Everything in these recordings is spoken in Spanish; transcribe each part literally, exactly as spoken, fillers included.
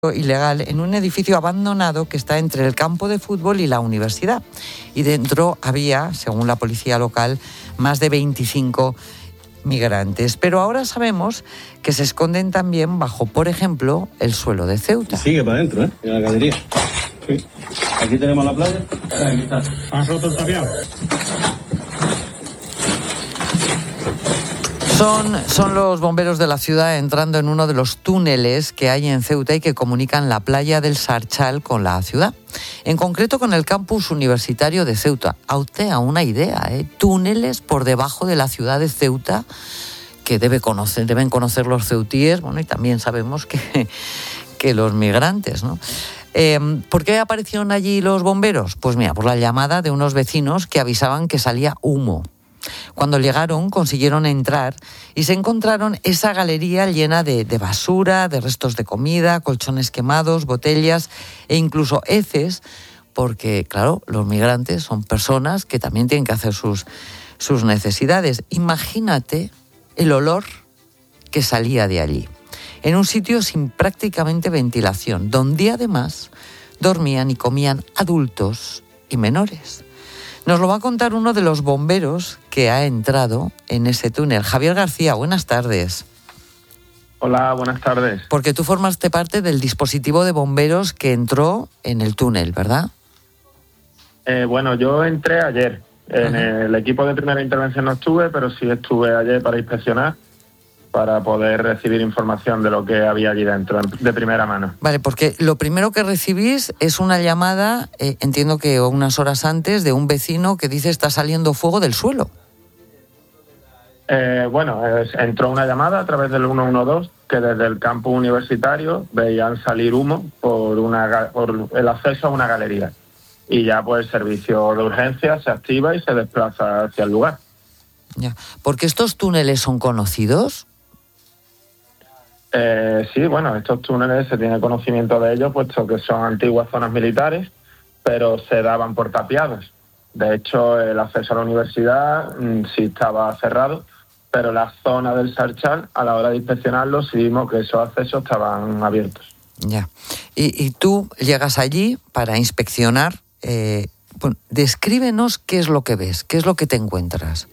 ilegal en un edificio abandonado que está entre el campo de fútbol y la universidad. Y dentro había, según la policía local, más de veinticinco migrantes. Pero ahora sabemos que se esconden también bajo, por ejemplo, el suelo de Ceuta. Sigue para adentro, ¿eh? En la galería. Sí. Aquí tenemos la playa. Aquí está. ¿Has roto el tapiado? Son, son los bomberos de la ciudad entrando en uno de los túneles que hay en Ceuta y que comunican la playa del Sarchal con la ciudad. En concreto con el campus universitario de Ceuta. A usted a una idea, ¿eh? Túneles por debajo de la ciudad de Ceuta que debe conocer, deben conocer los ceutíes, bueno, y también sabemos que, que los migrantes, ¿no? Eh, ¿Por qué aparecieron allí los bomberos? Pues mira, por la llamada de unos vecinos que avisaban que salía humo. Cuando llegaron consiguieron entrar y se encontraron esa galería llena de, de basura, de restos de comida, colchones quemados, botellas e incluso heces, porque claro, los migrantes son personas que también tienen que hacer sus, sus necesidades. Imagínate el olor que salía de allí, en un sitio sin prácticamente ventilación, donde además dormían y comían adultos y menores. Nos lo va a contar uno de los bomberos que ha entrado en ese túnel. Javier García, buenas tardes. Hola, buenas tardes. Porque tú formaste parte del dispositivo de bomberos que entró en el túnel, ¿verdad? Eh, bueno, yo entré ayer. En Ajá. el equipo de primera intervención no estuve, pero sí estuve ayer para inspeccionar, para poder recibir información de lo que había allí dentro, de primera mano. Vale, porque lo primero que recibís es una llamada, eh, entiendo que unas horas antes, de un vecino que dice está saliendo fuego del suelo. Eh, bueno, es, entró una llamada a través del uno uno dos, que desde el campus universitario veían salir humo por, una, por el acceso a una galería. Y ya pues el servicio de urgencia se activa y se desplaza hacia el lugar. Ya, porque estos túneles son conocidos. Eh, sí, bueno, estos túneles se tiene conocimiento de ellos, puesto que son antiguas zonas militares, pero se daban por tapiados. De hecho, el acceso a la universidad mmm, sí estaba cerrado, pero la zona del Sarchal, a la hora de inspeccionarlo, sí vimos que esos accesos estaban abiertos. Ya. Y, y tú llegas allí para inspeccionar. Eh, bueno, descríbenos qué es lo que ves, qué es lo que te encuentras.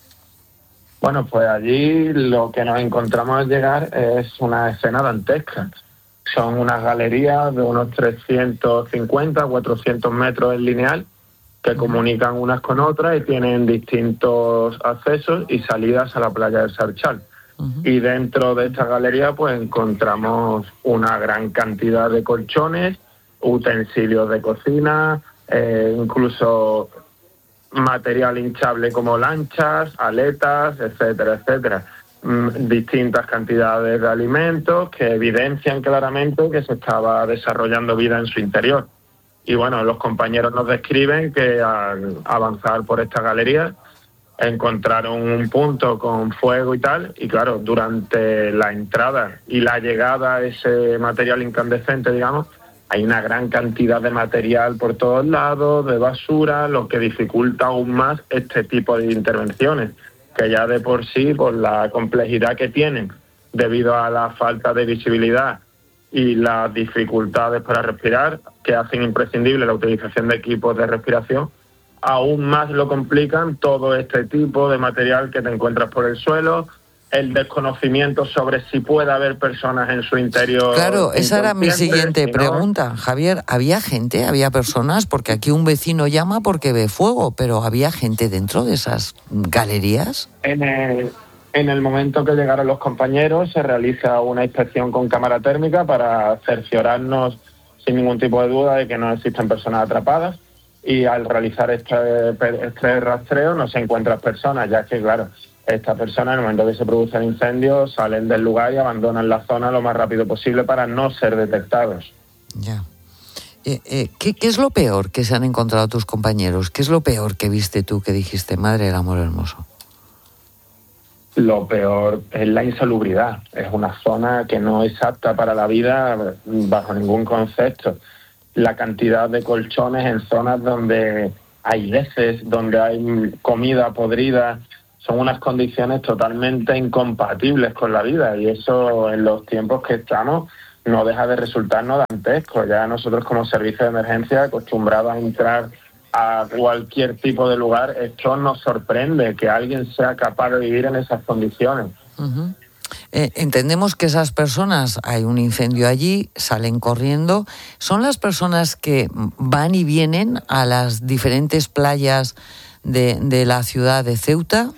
Bueno, pues allí lo que nos encontramos al llegar es una escena dantesca. Son unas galerías de unos trescientos cincuenta, cuatrocientos metros en lineal que comunican unas con otras y tienen distintos accesos y salidas a la playa del Sarchal. Uh-huh. Y dentro de esta galería pues encontramos una gran cantidad de colchones, utensilios de cocina, eh, incluso material hinchable como lanchas, aletas, etcétera, etcétera. Mm, distintas cantidades de alimentos que evidencian claramente que se estaba desarrollando vida en su interior. Y bueno, los compañeros nos describen que al avanzar por esta galería encontraron un punto con fuego y tal, y claro, durante la entrada y la llegada a ese material incandescente, digamos, hay una gran cantidad de material por todos lados, de basura, lo que dificulta aún más este tipo de intervenciones, que ya de por sí, por la complejidad que tienen, debido a la falta de visibilidad y las dificultades para respirar, que hacen imprescindible la utilización de equipos de respiración, aún más lo complican todo este tipo de material que te encuentras por el suelo, el desconocimiento sobre si puede haber personas en su interior. Claro, esa era mi siguiente si no... pregunta, Javier. ¿Había gente, había personas? Porque aquí un vecino llama porque ve fuego, pero ¿había gente dentro de esas galerías? En el, en el momento que llegaron los compañeros se realiza una inspección con cámara térmica para cerciorarnos sin ningún tipo de duda de que no existen personas atrapadas, y al realizar este, este rastreo no se encuentran personas, ya que, claro, estas personas, en el momento que se produce el incendio, salen del lugar y abandonan la zona lo más rápido posible para no ser detectados. Ya. Eh, eh, ¿qué, ¿Qué es lo peor que se han encontrado tus compañeros? ¿Qué es lo peor que viste tú que dijiste, madre del amor hermoso? Lo peor es la insalubridad. Es una zona que no es apta para la vida bajo ningún concepto. La cantidad de colchones en zonas donde hay heces, donde hay comida podrida, son unas condiciones totalmente incompatibles con la vida, y eso en los tiempos que estamos no deja de resultarnos dantesco. Ya nosotros como servicio de emergencia, acostumbrados a entrar a cualquier tipo de lugar, esto nos sorprende que alguien sea capaz de vivir en esas condiciones. Uh-huh. Eh, entendemos que esas personas, hay un incendio allí, salen corriendo. ¿Son las personas que van y vienen a las diferentes playas de, de la ciudad de Ceuta?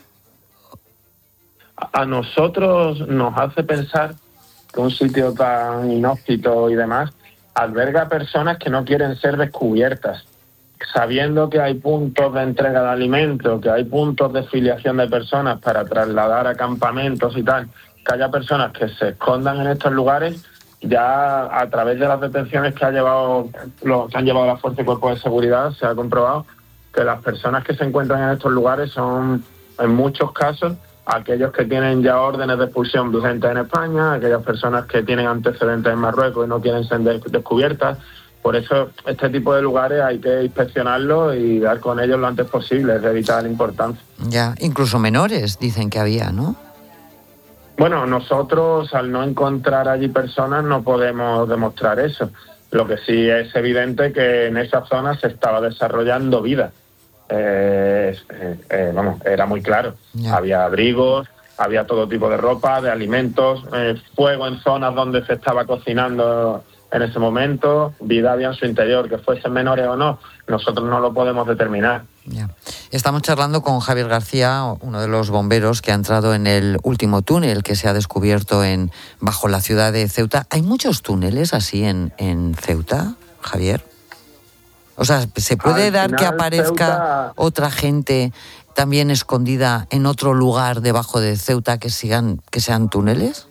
A nosotros nos hace pensar que un sitio tan inhóspito y demás alberga personas que no quieren ser descubiertas, sabiendo que hay puntos de entrega de alimentos, que hay puntos de filiación de personas para trasladar a campamentos y tal, que haya personas que se escondan en estos lugares. Ya a través de las detenciones que ha llevado los que han llevado la Fuerza y Cuerpos de Seguridad se ha comprobado que las personas que se encuentran en estos lugares son, en muchos casos, aquellos que tienen ya órdenes de expulsión vigentes en España, aquellas personas que tienen antecedentes en Marruecos y no quieren ser descubiertas. Por eso este tipo de lugares hay que inspeccionarlos y dar con ellos lo antes posible, es de vital importancia. Ya, incluso menores dicen que había, ¿no? Bueno, nosotros al no encontrar allí personas no podemos demostrar eso. Lo que sí es evidente que en esa zona se estaba desarrollando vida. Eh, eh, eh, vamos, era muy claro. Yeah. Había abrigos, había todo tipo de ropa, de alimentos, eh, fuego en zonas donde se estaba cocinando en ese momento, vida había en su interior, que fuesen menores o no, nosotros no lo podemos determinar. Yeah. Estamos charlando con Javier García, uno de los bomberos que ha entrado en el último túnel que se ha descubierto en bajo la ciudad de Ceuta. ¿Hay muchos túneles así en, en Ceuta, Javier? O sea, ¿se puede Al dar que aparezca Ceuta... otra gente también escondida en otro lugar debajo de Ceuta que sigan, que sean túneles?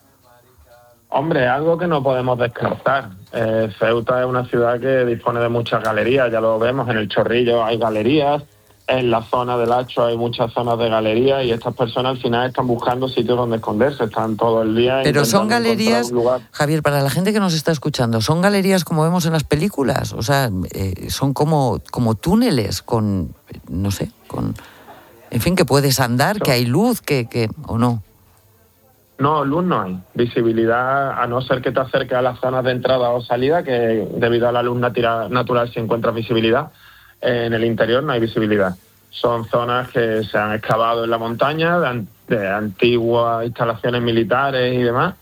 Hombre, algo que no podemos descartar. Eh, Ceuta es una ciudad que dispone de muchas galerías, ya lo vemos, en el Chorrillo hay galerías, en la zona del Hacho hay muchas zonas de galerías y estas personas al final están buscando sitios donde esconderse, están todo el día. Pero son galerías, Javier, para la gente que nos está escuchando, son galerías como vemos en las películas, o sea, eh, son como, como túneles con, no sé, con, en fin, que puedes andar, que hay luz, que, que o no. No, luz no hay. Visibilidad, a no ser que te acerques a las zonas de entrada o salida, que debido a la luz natura, natural se encuentra visibilidad. En el interior no hay visibilidad. Son zonas que se han excavado en la montaña, de, de antiguas instalaciones militares y demás.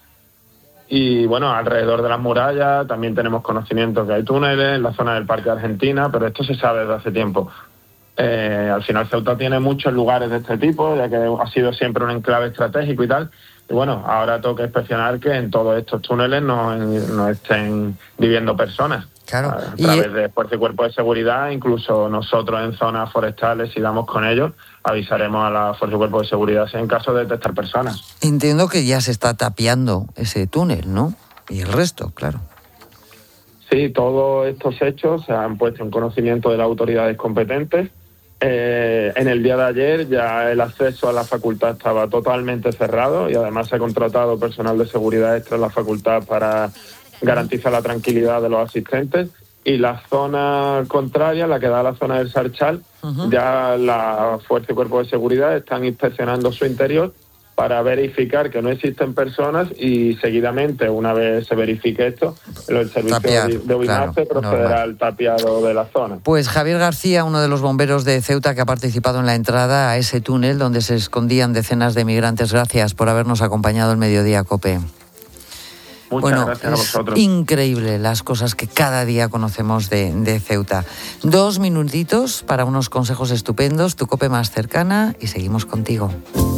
Y bueno, alrededor de las murallas también tenemos conocimiento que hay túneles, en la zona del Parque de Argentina, pero esto se sabe desde hace tiempo. Eh, al final Ceuta tiene muchos lugares de este tipo, ya que ha sido siempre un enclave estratégico y tal. Y bueno, ahora toca inspeccionar que en todos estos túneles no, no estén viviendo personas. Claro. A través y... de Fuerza y Cuerpos de Seguridad, incluso nosotros en zonas forestales, si damos con ellos, avisaremos a la Fuerza y Cuerpos de Seguridad en caso de detectar personas. Entiendo que ya se está tapiando ese túnel, ¿no? Y el resto, claro. Sí, todos estos hechos se han puesto en conocimiento de las autoridades competentes. Eh, en el día de ayer ya el acceso a la facultad estaba totalmente cerrado y además se ha contratado personal de seguridad extra en la facultad para garantizar la tranquilidad de los asistentes. Y la zona contraria, la que da a la zona del Sarchal, uh-huh. ya la Fuerza y Cuerpos de Seguridad están inspeccionando su interior para verificar que no existen personas y seguidamente, una vez se verifique esto, el servicio Tapiar, de Ubimace claro, procederá normal. al tapiado de la zona. Pues Javier García, uno de los bomberos de Ceuta que ha participado en la entrada a ese túnel donde se escondían decenas de migrantes. Gracias por habernos acompañado el Mediodía COPE. Muchas bueno, gracias a vosotros. Es increíble las cosas que cada día conocemos de, de Ceuta. Dos minutitos para unos consejos estupendos, tu COPE más cercana y seguimos contigo.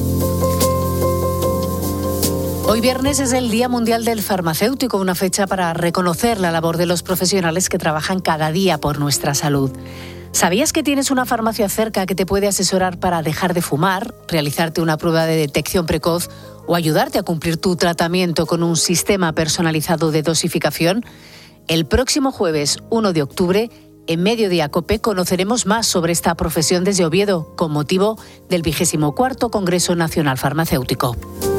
Hoy viernes es el Día Mundial del Farmacéutico, una fecha para reconocer la labor de los profesionales que trabajan cada día por nuestra salud. ¿Sabías que tienes una farmacia cerca que te puede asesorar para dejar de fumar, realizarte una prueba de detección precoz o ayudarte a cumplir tu tratamiento con un sistema personalizado de dosificación? El próximo jueves uno de octubre, en Mediodía COPE, conoceremos más sobre esta profesión desde Oviedo, con motivo del vigésimo cuarto Congreso Nacional Farmacéutico.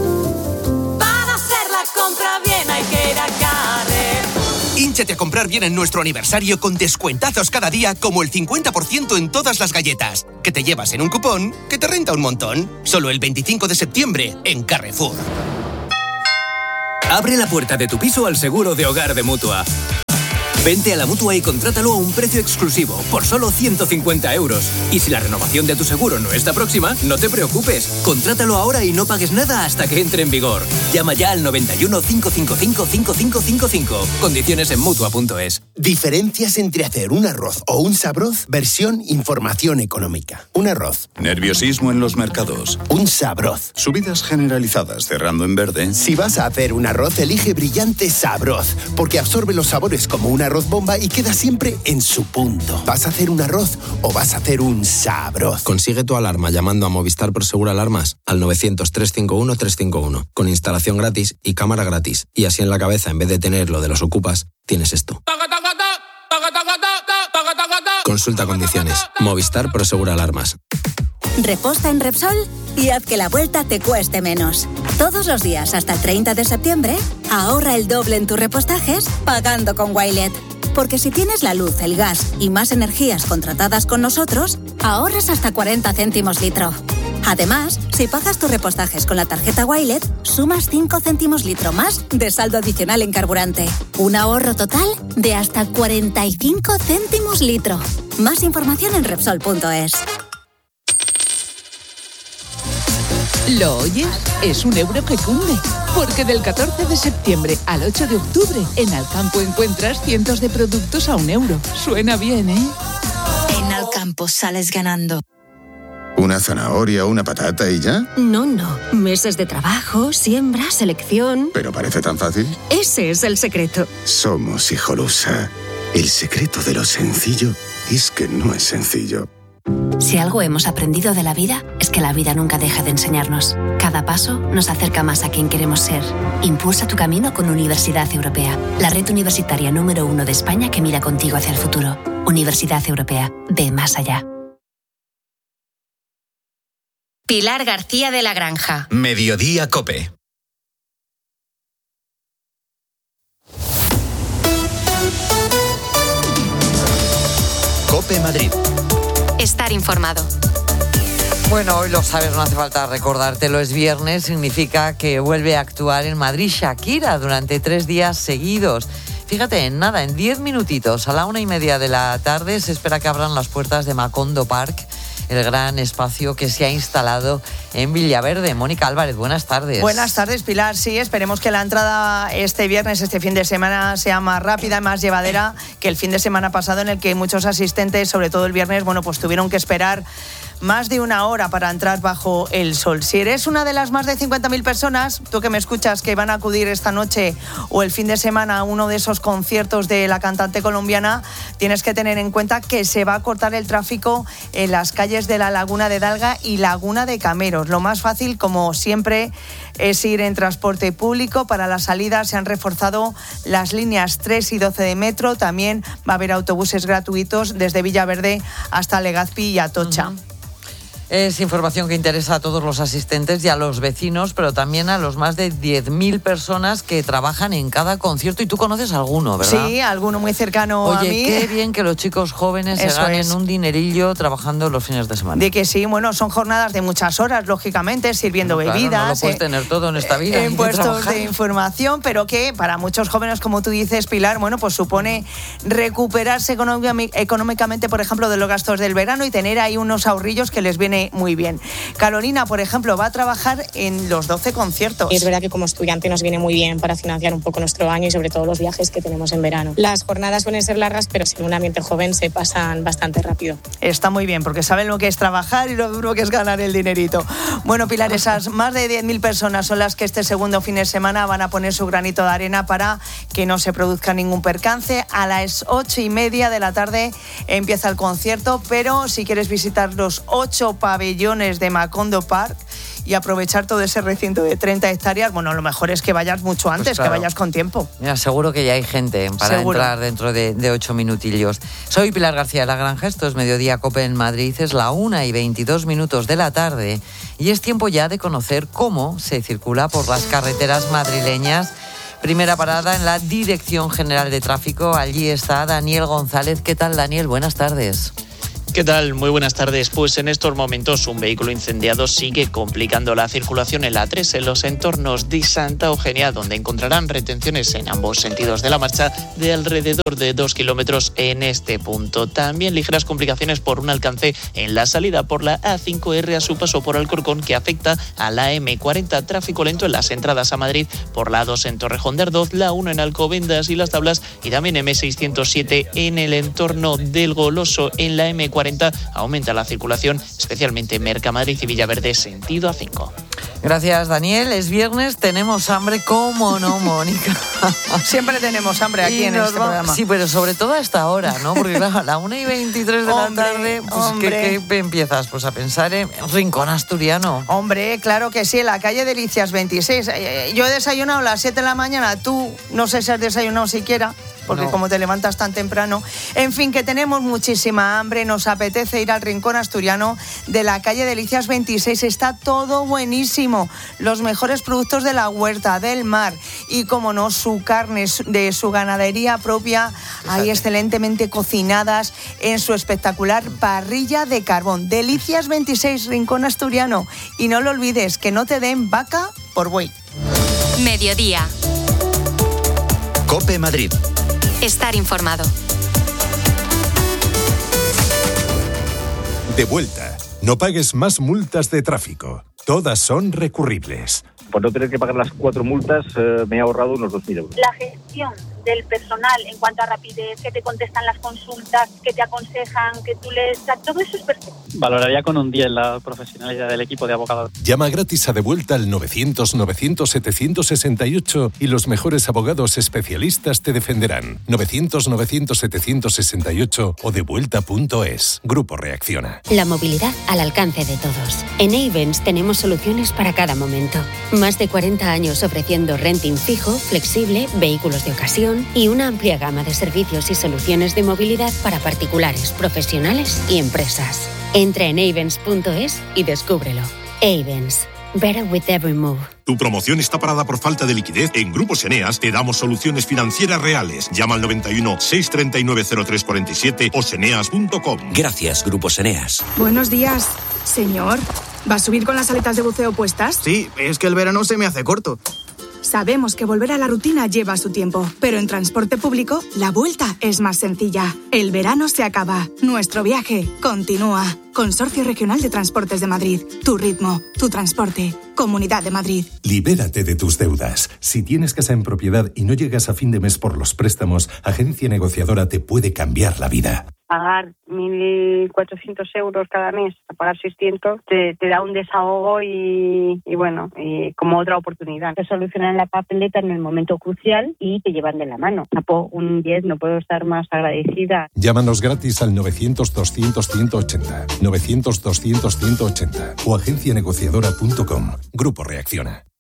Hínchate a comprar bien en nuestro aniversario con descuentazos cada día como el cincuenta por ciento en todas las galletas, que te llevas en un cupón que te renta un montón. Solo el veinticinco de septiembre en Carrefour. Abre la puerta de tu piso al seguro de hogar de Mutua. Vente a la Mutua y contrátalo a un precio exclusivo, por solo ciento cincuenta euros. Y si la renovación de tu seguro no está próxima, no te preocupes. Contrátalo ahora y no pagues nada hasta que entre en vigor. Llama ya al noventa y uno, cinco cinco cinco, cinco cinco cinco cinco. Condiciones en Mutua punto es. Diferencias entre hacer un arroz o un sabroz, versión información económica. Un arroz. Nerviosismo en los mercados. Un sabroz. Subidas generalizadas cerrando en verde. Si vas a hacer un arroz, elige Brillante Sabroz, porque absorbe los sabores como un arroz bomba y queda siempre en su punto. ¿Vas a hacer un arroz o vas a hacer un sabroz? Consigue tu alarma llamando a Movistar Prosegur Alarmas al novecientos, trescientos cincuenta y uno, trescientos cincuenta y uno, con instalación gratis y cámara gratis. Y así en la cabeza, en vez de tener lo de los ocupas, tienes esto. Consulta condiciones. Movistar Prosegur Alarmas. Reposta en Repsol y haz que la vuelta te cueste menos. Todos los días hasta el treinta de septiembre, ahorra el doble en tus repostajes pagando con Wilet. Porque si tienes la luz, el gas y más energías contratadas con nosotros, ahorras hasta cuarenta céntimos litro. Además, si pagas tus repostajes con la tarjeta Wilet, sumas cinco céntimos litro más de saldo adicional en carburante. Un ahorro total de hasta cuarenta y cinco céntimos litro. Más información en Repsol punto es. ¿Lo oyes? Es un euro que cunde. Porque del catorce de septiembre al ocho de octubre, en Alcampo encuentras cientos de productos a un euro. Suena bien, ¿eh? En Alcampo sales ganando. ¿Una zanahoria o una patata y ya? No, no. Meses de trabajo, siembra, selección... ¿Pero parece tan fácil? Ese es el secreto. Somos Hijolusa. El secreto de lo sencillo es que no es sencillo. Si algo hemos aprendido de la vida, es que la vida nunca deja de enseñarnos. Cada paso nos acerca más a quien queremos ser. Impulsa tu camino con Universidad Europea, la red universitaria número uno de España que mira contigo hacia el futuro. Universidad Europea, ve más allá. Pilar García de la Granja. Mediodía COPE. COPE Madrid. Estar informado. Bueno, hoy lo sabes, no hace falta recordártelo, es viernes, significa que vuelve a actuar en Madrid Shakira durante tres días seguidos. Fíjate, en nada, en diez minutitos, a la una y media de la tarde, se espera que abran las puertas de Macondo Park, el gran espacio que se ha instalado en Villaverde. Mónica Álvarez, buenas tardes. Buenas tardes, Pilar. Sí, esperemos que la entrada este viernes, este fin de semana, sea más rápida y más llevadera que el fin de semana pasado, en el que muchos asistentes, sobre todo el viernes, bueno, pues tuvieron que esperar más de una hora para entrar bajo el sol. Si eres una de las más de cincuenta mil personas, tú que me escuchas, que van a acudir esta noche o el fin de semana a uno de esos conciertos de la cantante colombiana, tienes que tener en cuenta que se va a cortar el tráfico en las calles de la Laguna de Dalga y Laguna de Cameros. Lo más fácil, como siempre, es ir en transporte público. Para la salida se han reforzado las líneas tres y doce de metro. También va a haber autobuses gratuitos desde Villaverde hasta Legazpi y Atocha. Uh-huh. Es información que interesa a todos los asistentes y a los vecinos, pero también a los más de diez mil personas que trabajan en cada concierto. Y tú conoces alguno, ¿verdad? Sí, alguno muy cercano Oye, a mí. Oye, qué bien que los chicos jóvenes Eso se ganen es. un dinerillo trabajando los fines de semana. De que sí, bueno, son jornadas de muchas horas, lógicamente, sirviendo claro, bebidas. No lo puedes eh, tener todo en esta vida. En puestos de información, pero que para muchos jóvenes, como tú dices, Pilar, bueno, pues supone recuperarse económicamente, por ejemplo, de los gastos del verano y tener ahí unos ahorrillos que les viene muy bien. Carolina, por ejemplo, va a trabajar en los doce conciertos. Y es verdad que como estudiante nos viene muy bien para financiar un poco nuestro año y sobre todo los viajes que tenemos en verano. Las jornadas suelen ser largas, pero sin un ambiente joven se pasan bastante rápido. Está muy bien, porque saben lo que es trabajar y lo duro que es ganar el dinerito. Bueno, Pilar, esas más de diez mil personas son las que este segundo fin de semana van a poner su granito de arena para que no se produzca ningún percance. A las ocho y media de la tarde empieza el concierto, pero si quieres visitar los ocho pabellones de Macondo Park y aprovechar todo ese recinto de treinta hectáreas, bueno, lo mejor es que vayas mucho antes, pues claro, que vayas con tiempo. Mira, seguro que ya hay gente para seguro. entrar dentro de, de ocho minutillos. Soy Pilar García de la Granja, esto es Mediodía COPE en Madrid, es la una y veintidós minutos de la tarde y es tiempo ya de conocer cómo se circula por las carreteras madrileñas. Primera parada en la Dirección General de Tráfico, allí está Daniel González. ¿Qué tal, Daniel? Buenas tardes. ¿Qué tal? Muy buenas tardes. Pues en estos momentos un vehículo incendiado sigue complicando la circulación en la A tres en los entornos de Santa Eugenia, donde encontrarán retenciones en ambos sentidos de la marcha de alrededor de dos kilómetros en este punto. También ligeras complicaciones por un alcance en la salida por la A cinco erre a su paso por Alcorcón, que afecta a la eme cuarenta. Tráfico lento en las entradas a Madrid por la A dos en Torrejón de Ardoz, la uno en Alcobendas y Las Tablas, y también eme seiscientos siete en el entorno del Goloso. En la eme cuarenta aumenta la circulación, especialmente en Mercamadrid y Villaverde, sentido A cinco. Gracias, Daniel. Es viernes, tenemos hambre, ¿cómo no, Mónica? Siempre tenemos hambre aquí y en este vamos, programa. Sí, pero sobre todo a esta hora, ¿no? Porque claro, a la una y veintitrés de hombre, la tarde, pues ¿qué, ¿qué empiezas? Pues a pensar en Rincón Asturiano. Hombre, claro que sí, en la calle Delicias veintiséis. Yo he desayunado a las siete de la mañana, tú no sé si has desayunado siquiera, porque no. Como te levantas tan temprano. En fin, que tenemos muchísima hambre, nos apetece ir al Rincón Asturiano de la calle Delicias veintiséis. Está todo buenísimo, los mejores productos de la huerta, del mar y, como no, su carne de su ganadería propia, ahí excelentemente cocinadas en su espectacular parrilla de carbón. Delicias veintiséis, Rincón Asturiano. Y no lo olvides, que no te den vaca por buey. Mediodía. COPE Madrid. Estar informado. De vuelta. No pagues más multas de tráfico. Todas son recurribles. Por no tener que pagar las cuatro multas, eh, me he ahorrado unos dos mil euros. La gestión del personal en cuanto a rapidez, que te contestan las consultas, que te aconsejan, que tú les... Todo eso es perfecto. Valoraría con un diez la profesionalidad del equipo de abogados. Llama gratis a De Vuelta al novecientos, novecientos, setecientos sesenta y ocho y los mejores abogados especialistas te defenderán. novecientos, novecientos, setecientos sesenta y ocho o devuelta punto es. Grupo Reacciona. La movilidad al alcance de todos. En Ayvens tenemos soluciones para cada momento. Más de cuarenta años ofreciendo renting fijo, flexible, vehículos de ocasión y una amplia gama de servicios y soluciones de movilidad para particulares, profesionales y empresas. Entra en ayvens punto es y descúbrelo. Ayvens. Better with every move. ¿Tu promoción está parada por falta de liquidez? En Grupos Eneas te damos soluciones financieras reales. Llama al noventa y uno, seiscientos treinta y nueve, cero tres cuarenta y siete o seneas punto com. Gracias, Grupos Eneas. Buenos días, señor. ¿Va a subir con las aletas de buceo puestas? Sí, es que el verano se me hace corto. Sabemos que volver a la rutina lleva su tiempo, pero en transporte público la vuelta es más sencilla. El verano se acaba, nuestro viaje continúa. Consorcio Regional de Transportes de Madrid. Tu ritmo, tu transporte. Comunidad de Madrid. Libérate de tus deudas. Si tienes casa en propiedad y no llegas a fin de mes por los préstamos, Agencia Negociadora te puede cambiar la vida. Pagar mil cuatrocientos euros cada mes, a pagar seiscientos, te, te da un desahogo y, y bueno, y como otra oportunidad. Te solucionan la papeleta en el momento crucial y te llevan de la mano. Apo, un diez, no puedo estar más agradecida. Llámanos gratis al novecientos, doscientos, ciento ochenta, novecientos, doscientos, ciento ochenta o agencia negociadora punto com. Grupo Reacciona.